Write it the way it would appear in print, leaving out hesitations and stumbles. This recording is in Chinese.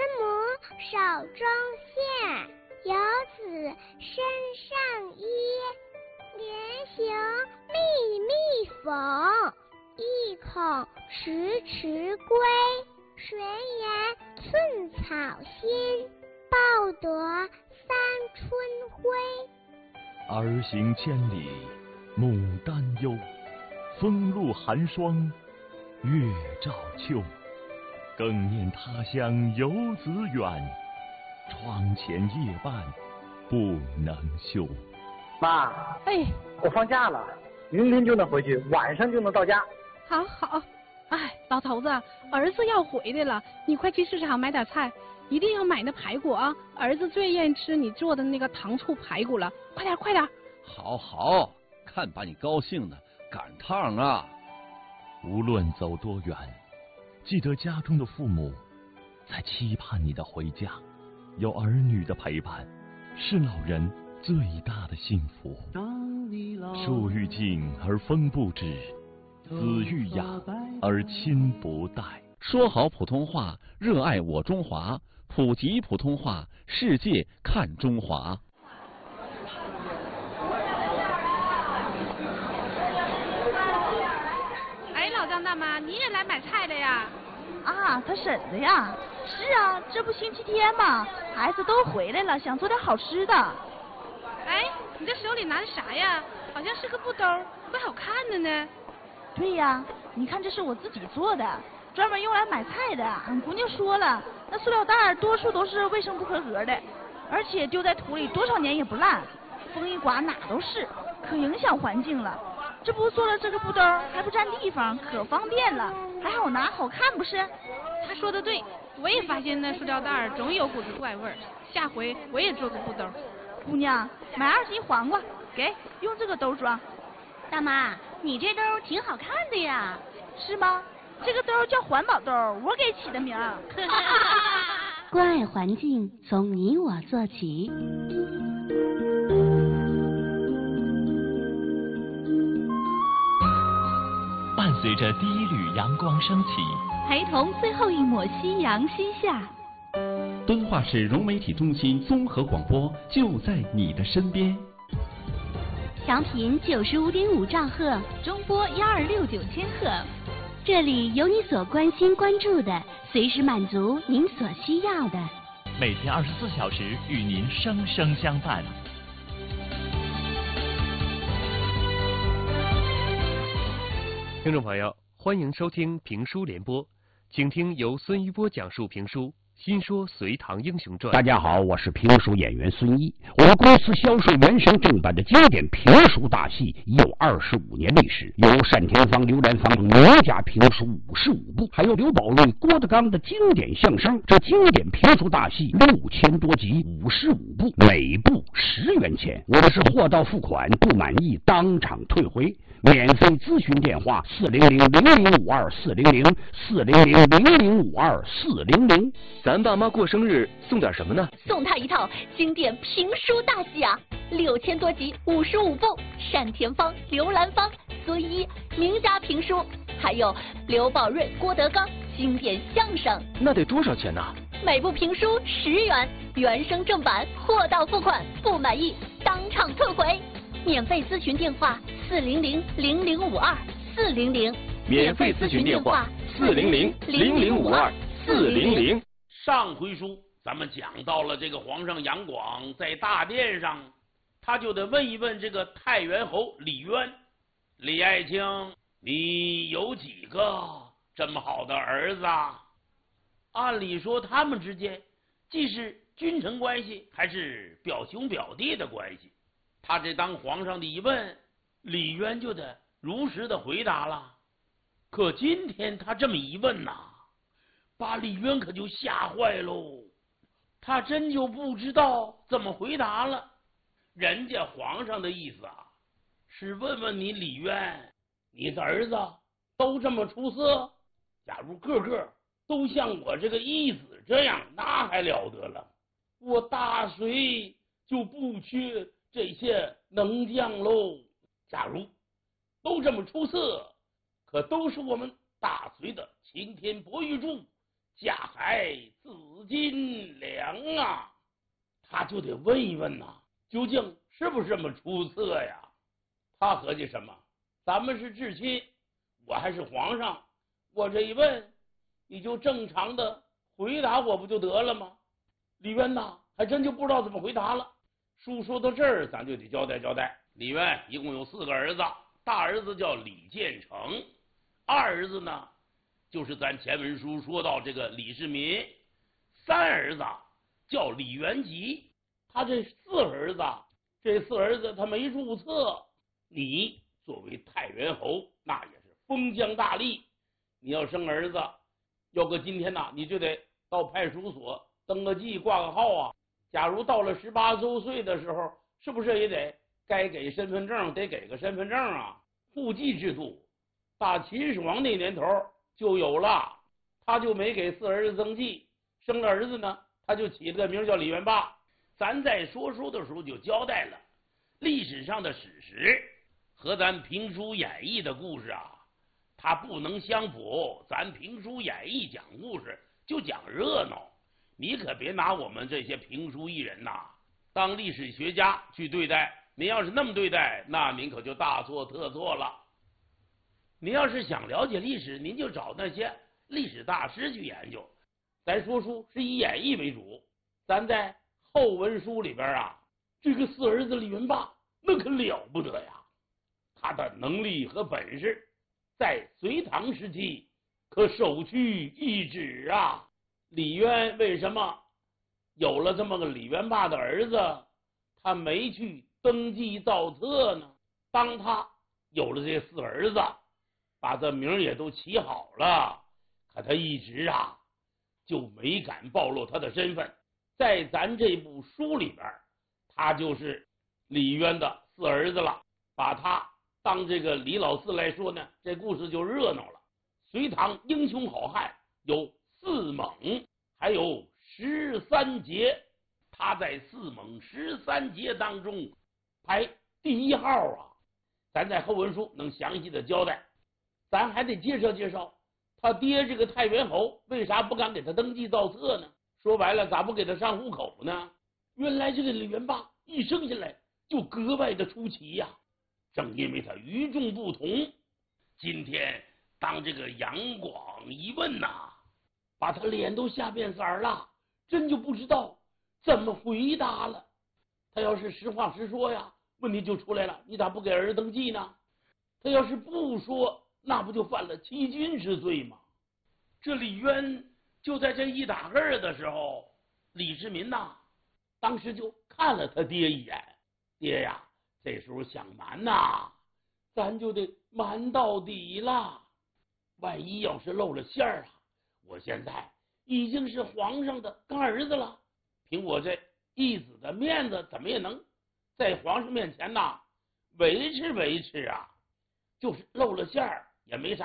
母手中线，游子身上衣。连行密密缝，意恐迟迟归。谁言寸草心，报得三春晖。 儿行千里母担忧，风露寒霜月照秋。更念他乡游子远，窗前夜半不能休。 妈， 哎， 我放假了，明天就能回去，晚上就能到家。 好好，哎，老头子，儿子要回来了，你快去市场买点菜，一定要买那排骨啊！儿子最愿意吃你做的那个糖醋排骨了，快点快点！ 好好，看把你高兴的，赶趟啊！ 无论走多远，记得家中的父母在期盼你的回家，有儿女的陪伴，是老人最大的幸福。树欲静而风不止，子欲养而亲不待。 说好普通话，热爱我中华，普及普通话，世界看中华。 哎，老张大妈，你也来买菜了呀？ 啊，他婶子呀。是啊，这不星期天嘛，孩子都回来了，想做点好吃的。 哎，你这手里拿的啥呀？好像是个布兜，怪好看的呢。 对呀，你看这是我自己做的，专门用来买菜的。俺姑娘说了，那塑料袋多数都是卫生不合格的，而且丢在土里多少年也不烂，风一刮哪都是，可影响环境了。这不做了这个布兜还不占地方，可方便了，还好拿好看不是？ 他说的对，我也发现那塑料袋总有股子怪味儿，下回我也做个布兜。 姑娘，买2斤黄瓜，给用这个兜装。 大妈，你这兜挺好看的呀。 是吗？这个兜叫环保兜，我给起的名儿。 关爱环境，从你我做起。 伴随着第一缕阳光升起， 陪同最后一抹夕阳西下。 敦化市融媒体中心综合广播就在你的身边。 调频95.5兆赫， 中波1269千赫。 这里有你所关心关注的，随时满足您所需要的。 每天24小时与您生生相伴。 听众朋友，欢迎收听评书联播，请听由孙一波讲述评书《新说隋唐英雄传》。 大家好，我是评书演员孙一。我们公司销售原声正版的经典评书大戏已有25年历史，有单田芳、刘兰芳名家评书55部，还有刘宝瑞、郭德纲的经典相声。这经典评书大戏6000多集，55部，每部10元钱。我们是货到付款，不满意当场退回。免费咨询电话400-0052-400，400-0052-400。 咱爸妈过生日送点什么呢？ 送他一套经典评书大戏啊，6000多集，55部，单田芳、刘兰芳、孙一名家评书，还有刘宝瑞、郭德纲经典相声。 那得多少钱呢？ 每部评书10元，原声正版，货到付款，不满意当场退回。免费咨询电话400-0052-400， 免费咨询电话400-0052-400。 上回书咱们讲到了这个皇上杨广在大殿上，他就得问一问这个太原侯李渊，李爱卿，你有几个这么好的儿子啊？按理说他们之间既是君臣关系，还是表兄表弟的关系。他这当皇上的一问，李渊就得如实的回答了。可今天他这么一问呐，把李渊可就吓坏喽。他真就不知道怎么回答了。人家皇上的意思啊，是问问你李渊，你的儿子都这么出色，假如个个都像我这个义子这样，那还了得了。我大隋就不缺这些能将喽。假如都这么出色，可都是我们大隋的擎天博玉柱，家海自金良啊，他就得问一问呐，究竟是不是这么出色呀？他合计什么？咱们是至亲，我还是皇上，我这一问，你就正常的回答我不就得了吗？李渊呐，还真就不知道怎么回答了。书说到这儿，咱就得交代交代。李渊一共有4个儿子，大儿子叫李建成，二儿子呢就是咱前文书说到这个李世民，三儿子叫李元吉。他这4儿子他没注册。你作为太原侯，那也是封疆大吏，你要生儿子，要搁今天呐，你就得到派出所登个记挂个号啊。假如到了18周岁的时候，是不是也得该给身份证得给个身份证啊？户籍制度大秦始皇那年头就有了，他就没给4儿子登记，生了儿子呢，他就起了个名叫李元霸。咱在说书的时候就交代了，历史上的史实和咱评书演绎的故事啊，它不能相符。咱评书演绎讲故事就讲热闹，你可别拿我们这些评书艺人呐当历史学家去对待。您要是那么对待，那您可就大错特错了。您要是想了解历史，您就找那些历史大师去研究。咱说书是以演绎为主，咱在后文书里边啊，这个4儿子李元霸那可了不得呀，他的能力和本事在隋唐时期可首屈一指啊。李渊为什么有了这么个李元霸的儿子，他没去登记造册呢？当他有了这4儿子，把这名也都起好了，可他一直啊就没敢暴露他的身份。在咱这部书里边，他就是李渊的4儿子了。把他当这个李老四来说呢，这故事就热闹了。隋唐英雄好汉有4猛，还有13杰，他在4猛13杰当中排第1号啊。咱在后文书能详细的交代。咱还得介绍介绍他爹这个太原侯为啥不敢给他登记造册呢？说白了，咋不给他上户口呢？原来这个李元霸一生下来就格外的出奇呀。正因为他与众不同，今天当这个杨广一问呐，把他脸都吓变色了，真就不知道怎么回答了。他要是实话实说呀，问题就出来了，你咋不给儿子登记呢？他要是不说，那不就犯了欺君之罪吗？这李渊就在这一打个的时候，李世民呐，当时就看了他爹一眼。爹呀，这时候想瞒呐，咱就得瞒到底了。万一要是露了馅儿啊，我现在已经是皇上的干儿子了，凭我这义子的面子，怎么也能在皇上面前呐维持维持啊。就是露了馅儿也没啥